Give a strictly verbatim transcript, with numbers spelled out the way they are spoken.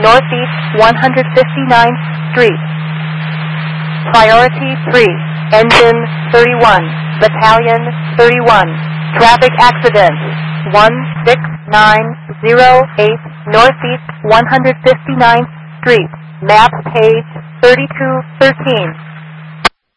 Northeast one hundred fifty-ninth Street. Priority three, Engine thirty-one, Battalion thirty-one. Traffic accident one six nine zero eight Northeast one hundred fifty-ninth Street. Map page thirty-two thirteen.